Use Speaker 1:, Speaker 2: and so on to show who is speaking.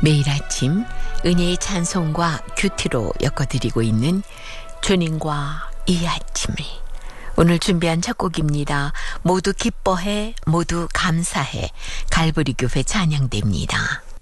Speaker 1: 매일 아침 은혜의 찬송과 큐티로 엮어드리고 있는 주님과 이 아침을, 오늘 준비한 첫 곡입니다. 모두 기뻐해, 모두 감사해. 갈보리 교회 찬양대입니다.